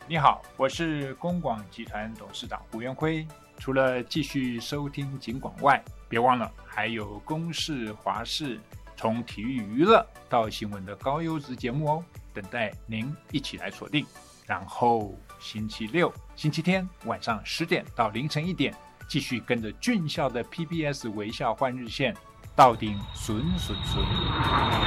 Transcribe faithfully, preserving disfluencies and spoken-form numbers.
你好，我是公广集团董事长胡元辉。除了继续收听警广外，别忘了还有公视、华视，从体育娱乐到新闻的高优质节目哦，等待您一起来锁定。然后星期六、星期天晚上十点到凌晨一点，继续跟着俊孝的 P B S 微笑换日线，到顶顺顺顺。